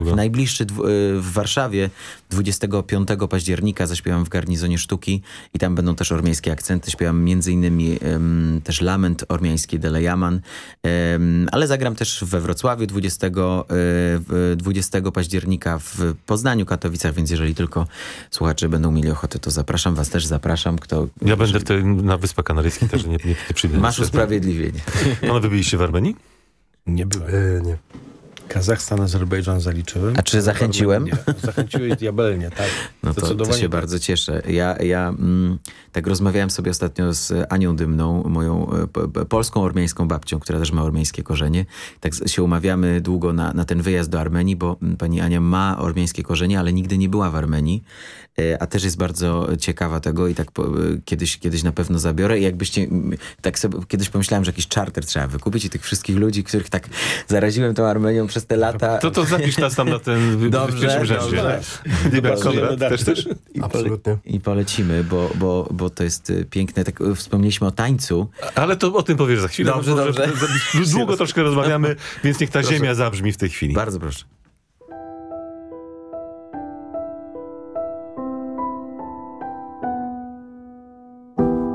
Najbliższy w Warszawie 25 października zaśpiewam w Garnizonie Sztuki i tam będą też ormiańskie akcenty. Śpiewam między innymi też lament ormiański Dele Jaman, ale zagram też we Wrocławiu 20 października, w Poznaniu, Katowicach, więc jeżeli tylko słuchacze będą mieli ochotę, to zapraszam was, też zapraszam. Ja będę na Wyspach Kanaryjskich, także nie przyjdę. Masz usprawiedliwienie. Panowie byliście w Armenii? Nie byłem. Nie. Kazachstan, Azerbejdżan zaliczyłem. A czy zachęciłem? Zachęciłeś diabelnie, tak. No to się bardzo cieszę. Ja tak rozmawiałem sobie ostatnio z Anią Dymną, moją polską ormiańską babcią, która też ma ormiańskie korzenie. Tak się umawiamy długo na ten wyjazd do Armenii, bo pani Ania ma ormiańskie korzenie, ale nigdy nie była w Armenii. A też jest bardzo ciekawa tego i tak kiedyś na pewno zabiorę. I jakbyście, tak sobie kiedyś pomyślałem, że jakiś czarter trzeba wykupić i tych wszystkich ludzi, których tak zaraziłem tą Armenią przez te lata. To zapisz nas tam na ten Dobrze. Konrad, też? Absolutnie. I polecimy, bo to jest piękne. Tak wspomnieliśmy o tańcu. Ale to o tym powiesz za chwilę. Dobrze. Długo troszkę rozmawiamy, więc niech ta ziemia zabrzmi w tej chwili. Bardzo proszę.